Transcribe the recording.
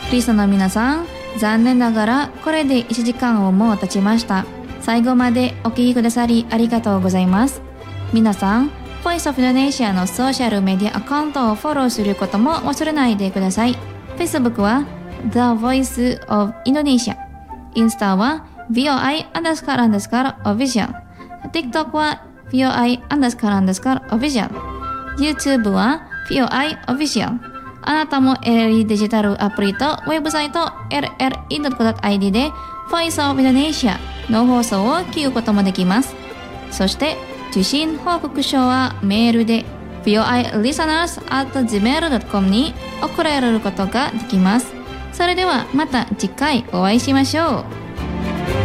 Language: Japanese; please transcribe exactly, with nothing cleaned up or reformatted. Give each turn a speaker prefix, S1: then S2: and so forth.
S1: リスナーの皆さん、残念ながらこれでいちじかんをもう経ちました。最後までお聞きくださりありがとうございます。皆さん、Voice of Indonesia のソーシャルメディアアカウントをフォローすることも忘れないでください。Facebook は The Voice of Indonesia、 インスタは ブイオーアイ アンダースカーアンダースカー Official、 TikTok は ブイオーアイ アンダースカーアンダースカー Official、 YouTube は ブイオーアイ Official。 あなたも エルエルイー デジタルアプリとウェブサイト エルエルイードットコムドットアイディー で Voice of Indonesia の放送を聞くこともできます。そして受信報告書はメールで ブイオーアイ リスナーズ アット ジーメール ドット コム に送られることができます。それではまた次回お会いしましょう。